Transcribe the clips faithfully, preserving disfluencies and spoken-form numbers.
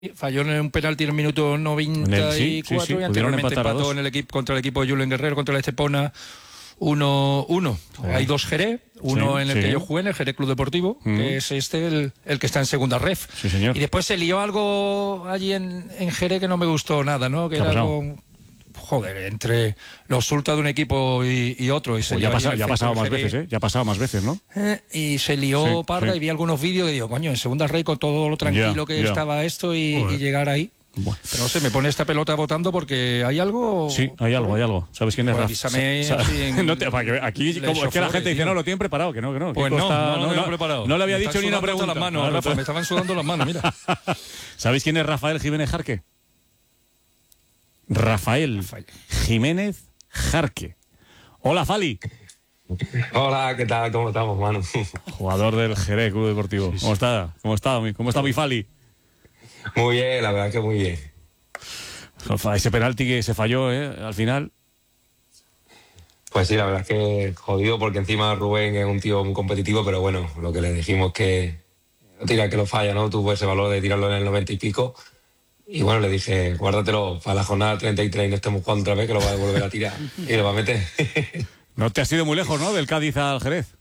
Falló en un penalti en el minuto noventa y cuatro sí, sí, sí, y anteriormente empató en el equipo contra el equipo de Julen Guerrero, contra el Estepona uno uno. Oh. Hay dos Jerez, uno sí, en el sí. que yo jugué, en el Jerez Club Deportivo, mm. que es este el, el que está en segunda ref. Sí, señor. Y después se lió algo allí en, en Jerez que no me gustó nada, ¿no? Que era algo, joder, entre los sultas de un equipo y, y otro. Y se pues ya, pasa, ya ha pasado más veces, ¿eh? Ya ha pasado más veces, ¿no? Eh, y se lió sí, parda sí. y vi algunos vídeos que digo, coño, en segunda ref con todo lo tranquilo yeah, que yeah. estaba esto y, y llegar ahí. Bueno. Pero no sé, me pone esta pelota votando porque hay algo. Sí, hay algo, hay algo. ¿Sabes quién es pues avísame Rafa? En... no te, para que, aquí, como es que la gente dice, no, lo tienen preparado, que no, que no. Pues no, está, no, no, no, no, preparado. No le había me dicho ni una pregunta. Las manos, no, Rafa, me estaban sudando las manos, mira. ¿Sabéis quién es Rafael Jiménez Jarque? Rafael, Rafael Jiménez Jarque. Hola, Fali. Hola, ¿qué tal? ¿Cómo estamos, Manu? Jugador del Jerez Club Deportivo. ¿Cómo está? ¿Cómo está, ¿Cómo está mi Fali? Muy bien, la verdad que muy bien. Ese penalti que se falló, ¿eh? Al final. Pues sí, la verdad es que jodido porque encima Rubén es un tío muy competitivo, pero bueno, lo que le dijimos que no tira que lo falla, ¿no? Tuvo ese valor de tirarlo en el noventa y pico. Y bueno, le dije, guárdatelo para la jornada treinta y tres y no estemos jugando otra vez, que lo va a volver a tirar y lo va a meter. No te has ido muy lejos, ¿no? Del Cádiz al Jerez.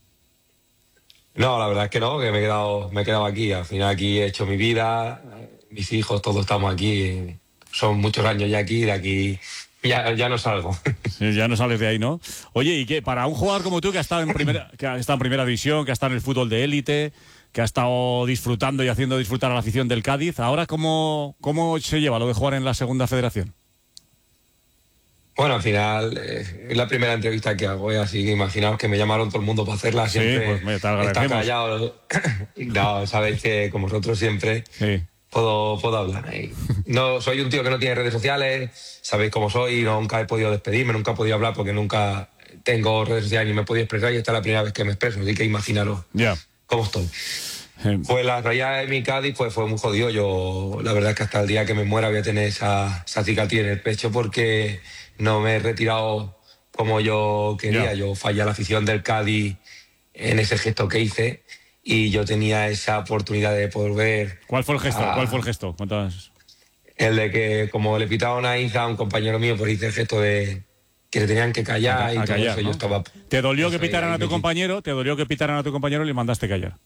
No, la verdad es que no, que me he quedado, me he quedado aquí. Al final aquí he hecho mi vida, mis hijos, todos estamos aquí. Son muchos años ya aquí, de aquí ya, ya no salgo. Sí, ya no sales de ahí, ¿no? Oye, ¿y qué? Para un jugador como tú que ha estado en primera, que ha estado en primera división, que ha estado en el fútbol de élite, que ha estado disfrutando y haciendo disfrutar a la afición del Cádiz, ¿ahora cómo, cómo se lleva lo de jugar en la segunda federación? Bueno, al final eh, es la primera entrevista que hago, ¿eh? Así que imaginaos que me llamaron todo el mundo para hacerla. Siempre sí, pues me está callado. No, sabéis que con vosotros siempre sí. puedo, puedo hablar. ¿eh? No, soy un tío que no tiene redes sociales, sabéis cómo soy, nunca he podido despedirme, nunca he podido hablar porque nunca tengo redes sociales ni me he podido expresar y esta es la primera vez que me expreso, así que imaginaros yeah. cómo estoy. Pues la realidad de mi Cádiz pues, fue muy jodido. Yo la verdad es que hasta el día que me muera voy a tener esa, esa cicatriz en el pecho porque no me he retirado como yo quería. Yeah. Yo fallé a la afición del Cádiz en ese gesto que hice y yo tenía esa oportunidad de poder ver... ¿Cuál fue el gesto? A... ¿Cuál fue el gesto? ¿Cuántas? El de que como le pitaba una hija a un compañero mío, pues hice el gesto de que le tenían que callar a, a y todo callar, eso. ¿No? Yo estaba... ¿Te dolió que pitaran a tu compañero? ¿Te dolió que pitaran a tu compañero y le mandaste callar?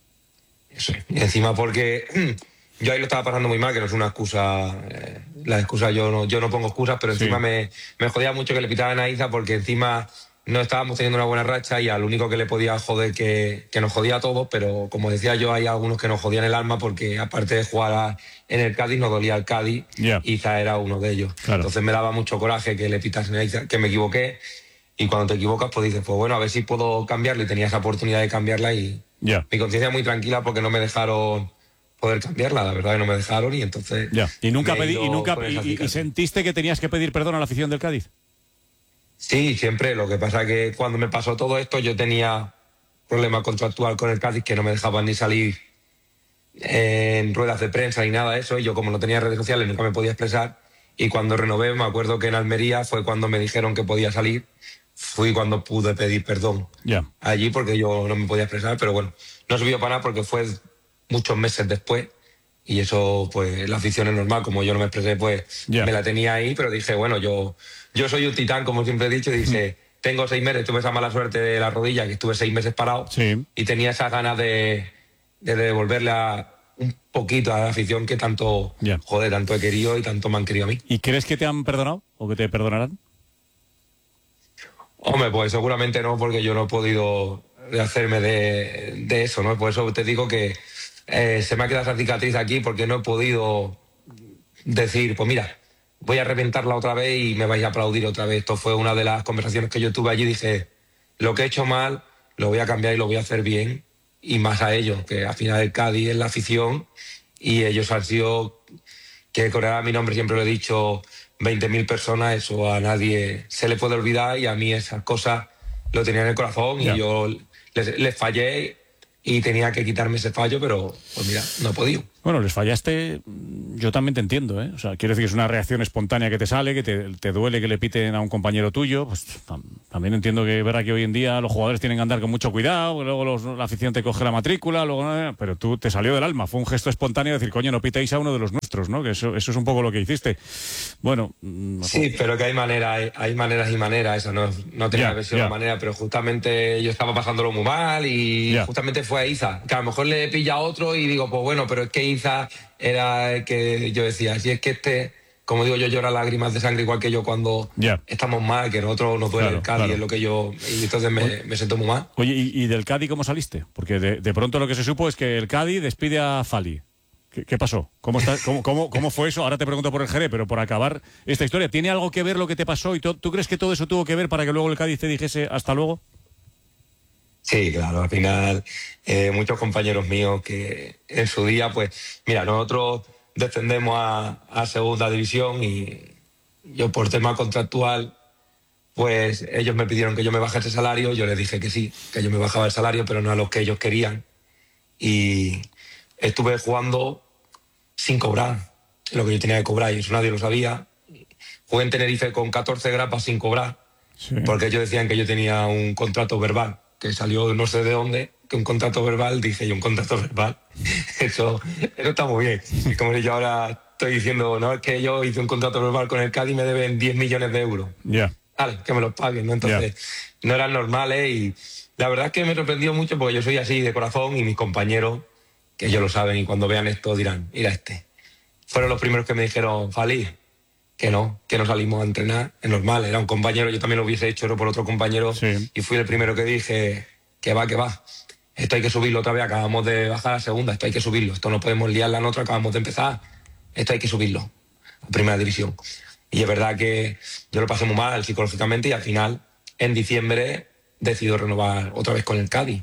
Eso. Y encima porque yo ahí lo estaba pasando muy mal, que no es una excusa, eh, la excusa yo no, yo no pongo excusas, pero encima sí. me, me jodía mucho que le pitaran a Iza porque encima no estábamos teniendo una buena racha y al único que le podía joder que, que nos jodía a todos, pero como decía yo, hay algunos que nos jodían el alma porque aparte de jugar a, en el Cádiz, nos dolía el Cádiz, yeah. Iza era uno de ellos. Claro. Entonces me daba mucho coraje que le pitasen a Iza, que me equivoqué, y cuando te equivocas pues dices, pues bueno, a ver si puedo cambiarlo, y tenía esa oportunidad de cambiarla y yeah. mi conciencia muy tranquila porque no me dejaron poder cambiarla, la verdad que no me dejaron y entonces... Yeah. ¿Y nunca, pedí, y, nunca y, y sentiste que tenías que pedir perdón a la afición del Cádiz? Sí, siempre. Lo que pasa es que cuando me pasó todo esto yo tenía problema contractual con el Cádiz que no me dejaban ni salir en ruedas de prensa ni nada de eso, y yo como no tenía redes sociales nunca me podía expresar, y cuando renové me acuerdo que en Almería fue cuando me dijeron que podía salir, fui cuando pude pedir perdón yeah. allí porque yo no me podía expresar, pero bueno, no sirvió para nada porque fue muchos meses después y eso pues la afición es normal, como yo no me expresé pues yeah. me la tenía ahí, pero dije bueno, yo, yo soy un titán como siempre he dicho, y dije mm. tengo seis meses, tuve esa mala suerte de la rodilla que estuve seis meses parado sí. y tenía esas ganas de, de devolverle a, un poquito a la afición que tanto yeah. joder, tanto he querido y tanto me han querido a mí. ¿Y crees que te han perdonado o que te perdonarán? Hombre, pues seguramente no, porque yo no he podido hacerme de, de eso, ¿no? Por eso te digo que eh, se me ha quedado esa cicatriz aquí porque no he podido decir, pues mira, voy a reventarla otra vez y me vais a aplaudir otra vez. Esto fue una de las conversaciones que yo tuve allí. Dije, lo que he hecho mal lo voy a cambiar y lo voy a hacer bien, y más a ellos, que al final el Cádiz es la afición y ellos han sido, que corear mi nombre siempre lo he dicho, veinte mil personas, eso a nadie se le puede olvidar, y a mí esas cosas lo tenía en el corazón yeah. y yo les, les fallé y tenía que quitarme ese fallo, pero pues mira, no he podido. Bueno, les fallaste, yo también te entiendo, ¿eh? O sea, quiero decir que es una reacción espontánea que te sale, que te, te duele que le piten a un compañero tuyo, pues también también entiendo que es verdad que hoy en día los jugadores tienen que andar con mucho cuidado, luego los, la afición te coge la matrícula, luego, pero tú te salió del alma, fue un gesto espontáneo de decir, coño, no pitéis a uno de los nuestros, ¿no? Que eso, eso es un poco lo que hiciste. Bueno. Sí, pero que hay maneras, hay, hay maneras y maneras, eso no, no tenía Ya, que haber sido ya. la manera, pero justamente yo estaba pasándolo muy mal y Ya. justamente fue a Iza, que a lo mejor le pilla a otro y digo, pues bueno, pero es que Iza era el que yo decía, si es que este, como digo yo, llora lágrimas de sangre igual que yo cuando Ya. estamos mal, que nosotros nos duele Claro, el Cádiz, claro. es lo que yo, y entonces me, me siento muy mal. Oye, ¿y, y del Cádiz cómo saliste? Porque de, de pronto lo que se supo es que el Cádiz despide a Fali. ¿Qué, qué pasó? ¿Cómo, está, cómo, cómo, ¿Cómo fue eso? Ahora te pregunto por el Jerez, pero por acabar esta historia, ¿tiene algo que ver lo que te pasó? ¿Y to- tú crees que todo eso tuvo que ver para que luego el Cádiz te dijese hasta luego? Sí, claro, al final eh, muchos compañeros míos que en su día, pues, mira, nosotros descendemos a, a segunda división y yo por tema contractual, pues ellos me pidieron que yo me bajase el salario, yo les dije que sí, que yo me bajaba el salario, pero no a los que ellos querían. Y estuve jugando sin cobrar lo que yo tenía que cobrar y eso nadie lo sabía. Jugué en Tenerife con catorce grapas sin cobrar. Sí. Porque ellos decían que yo tenía un contrato verbal, que salió no sé de dónde, que un contrato verbal, dije yo, un contrato verbal. Eso, eso está muy bien. Y como yo ahora estoy diciendo, no, es que yo hice un contrato verbal con el Cádiz y me deben diez millones de euros. Ya. Vale, que me los paguen, ¿no? Entonces, no eran normales y la verdad es que me sorprendió mucho porque yo soy así de corazón y mis compañeros, que ellos lo saben y cuando vean esto dirán, mira este. Fueron los primeros que me dijeron, Fali, que no, que no salimos a entrenar, es normal, era un compañero, yo también lo hubiese hecho por otro compañero Sí. y fui el primero que dije que va, que va, esto hay que subirlo otra vez, acabamos de bajar a segunda, esto hay que subirlo, esto no podemos liarla en otra, acabamos de empezar, esto hay que subirlo a primera división. Y es verdad que yo lo pasé muy mal psicológicamente y al final, en diciembre, decido renovar otra vez con el Cádiz.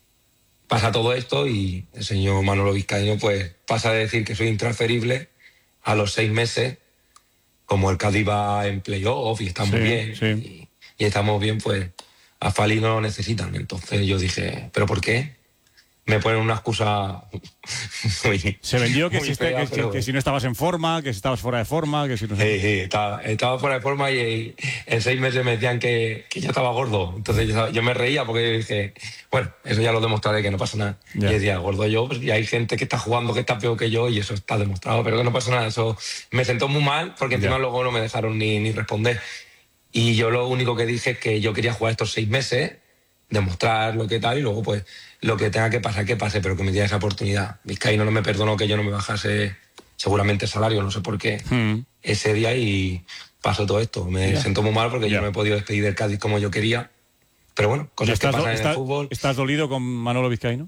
Pasa todo esto y el señor Manolo Vizcaíno pues pasa de decir que soy intransferible a los seis meses, como el Cádiz va en playoff y está muy Sí, bien sí. y, y estamos bien, pues a Fali no lo necesitan. Entonces yo dije, ¿pero por qué? Me ponen una excusa muy, Se vendió que, muy si, este- fea, que, que- pero- que si no estabas en forma, que si estabas fuera de forma, que si no sé. Sí, sí, estaba, estaba fuera de forma y, y en seis meses me decían que, que yo estaba gordo. Entonces yo, yo me reía porque dije, bueno, eso ya lo demostraré, que no pasa nada. Ya. Y decía, gordo yo, pues, y hay gente que está jugando que está peor que yo y eso está demostrado, pero que no pasa nada. Eso me sentó muy mal porque encima Ya. luego no me dejaron ni, ni responder. Y yo lo único que dije es que yo quería jugar estos seis meses, demostrar lo que tal y luego pues lo que tenga que pasar, que pase, pero que me diera esa oportunidad. Vizcaíno no me perdonó que yo no me bajase seguramente el salario, no sé por qué, Mm. ese día y pasó todo esto. Me Ya. siento muy mal porque Ya. yo no me he podido despedir del Cádiz como yo quería. Pero bueno, ¿Y cosas que estás, pasan en está- el fútbol. ¿Estás dolido con Manolo Vizcaíno?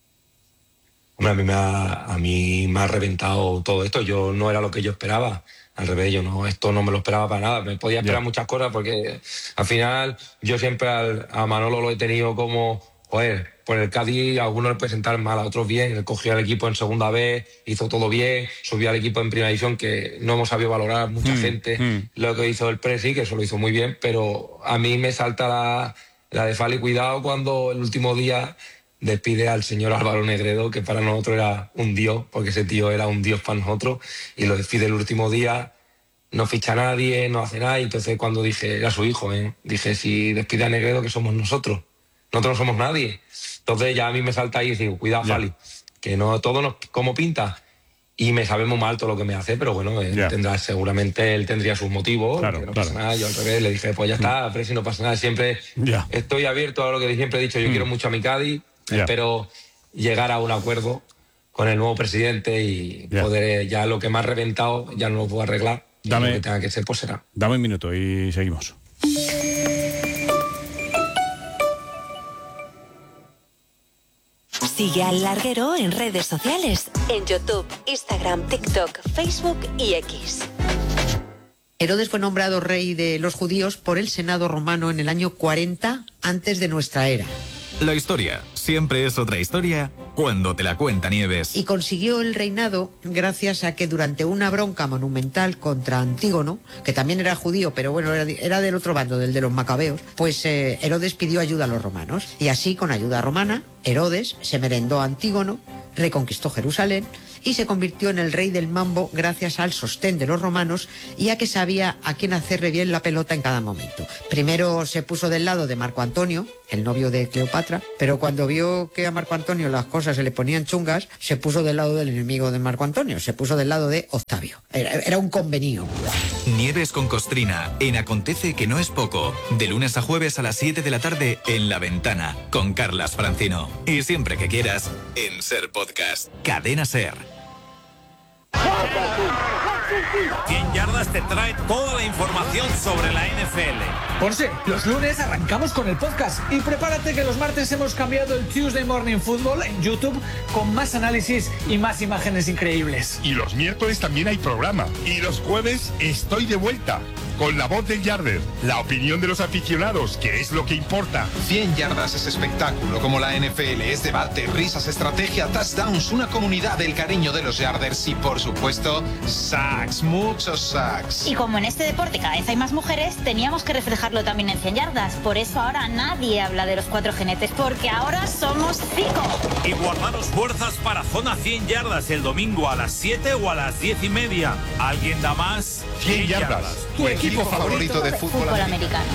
Hombre, a mí, me ha, a mí me ha reventado todo esto. Yo no era lo que yo esperaba. Al revés, yo no, esto no me lo esperaba para nada. Me podía esperar Ya. muchas cosas porque al final yo siempre al- a Manolo lo he tenido como, joder, por el Cádiz a algunos le puede sentar mal, a otros bien. Él cogió al equipo en segunda vez, hizo todo bien, subió al equipo en primera división, que no hemos sabido valorar mucha Mm, gente mm. lo que hizo el Presi, que eso lo hizo muy bien, pero a mí me salta la, la de Fali, cuidado cuando el último día despide al señor Álvaro Negredo, que para nosotros era un dios, porque ese tío era un dios para nosotros, y lo despide el último día, no ficha a nadie, no hace nada, y entonces cuando dije, era su hijo, ¿eh? Dije, si despide a Negredo, que somos nosotros, nosotros no somos nadie. Entonces ya a mí me salta ahí y digo, cuidado, Ya. Fali, que no todo nos, como pinta. Y me sabe muy mal todo lo que me hace, pero bueno, él Ya. tendrá, seguramente él tendría sus motivos, Claro, que no claro. pasa nada. Yo al revés le dije, pues ya está, pero si no pasa nada, siempre Ya. estoy abierto a lo que siempre he dicho, yo quiero mucho a mi Cádiz, Ya. espero llegar a un acuerdo con el nuevo presidente y Ya. poder, ya lo que me ha reventado, ya no lo puedo arreglar, y Dame- lo que tenga que ser, pues será. Dame un minuto y seguimos. Sigue al Larguero en redes sociales, en YouTube, Instagram, TikTok, Facebook y X. Herodes fue nombrado rey de los judíos por el Senado romano en el año cuarenta antes de nuestra era. La historia siempre es otra historia cuando te la cuenta Nieves. Y consiguió el reinado gracias a que durante una bronca monumental contra Antígono, que también era judío, pero bueno, era, era del otro bando, del de los macabeos, pues eh, Herodes pidió ayuda a los romanos. Y así, con ayuda romana, Herodes se merendó a Antígono, reconquistó Jerusalén y se convirtió en el rey del mambo gracias al sostén de los romanos y a que sabía a quién hacerle bien la pelota en cada momento. Primero se puso del lado de Marco Antonio, el novio de Cleopatra, pero cuando vio que a Marco Antonio las cosas se le ponían chungas, se puso del lado del enemigo de Marco Antonio, se puso del lado de Octavio. Era, era un convenio. Nieves con Costrina, en Acontece que no es poco, de lunes a jueves a las siete de la tarde en La Ventana, con Carlas Francino. Y siempre que quieras, en Ser Podcast. Cadena Ser. cien yardas te trae toda la información sobre la N F L. Ponce, los lunes arrancamos con el podcast y prepárate que los martes hemos cambiado el Tuesday Morning Football en YouTube con más análisis y más imágenes increíbles. Y los miércoles también hay programa. Y los jueves estoy de vuelta con la voz del Yarder, la opinión de los aficionados, que es lo que importa. cien yardas es espectáculo, como la N F L es debate, risas, estrategia, touchdowns, una comunidad del cariño de los Yarders y, por supuesto, sacks, muchos sacks. Y como en este deporte cada vez hay más mujeres, teníamos que reflejarlo también en cien yardas. Por eso ahora nadie habla de los cuatro jinetes, porque ahora somos cinco. Y guardaros fuerzas para Zona cien yardas el domingo a las siete o a las diez y media. ¿Alguien da más? cien yardas. Tu equipo favorito de fútbol, Fútbol americano.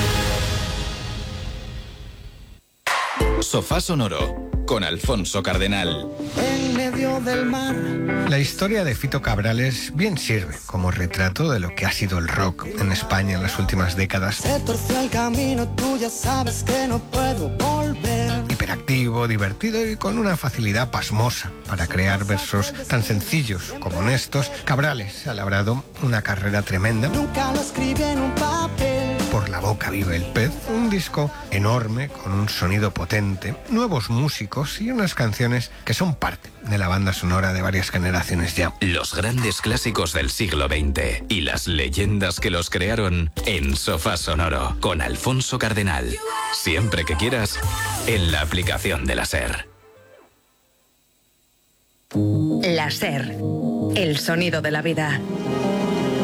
Sofá Sonoro, con Alfonso Cardenal. En medio del mar. La historia de Fito Cabrales bien sirve como retrato de lo que ha sido el rock en España en las últimas décadas. Se torció el camino, tú ya sabes que no puedo volver. Hiperactivo, divertido y con una facilidad pasmosa para crear versos tan sencillos como honestos, Cabrales ha labrado una carrera tremenda. Nunca lo escribí en un papel. Por la boca vive el pez, un disco enorme con un sonido potente, nuevos músicos y unas canciones que son parte de la banda sonora de varias generaciones ya. Los grandes clásicos del siglo veinte y las leyendas que los crearon en Sofá Sonoro, con Alfonso Cardenal. Siempre que quieras, en la aplicación de la SER. La SER, el sonido de la vida.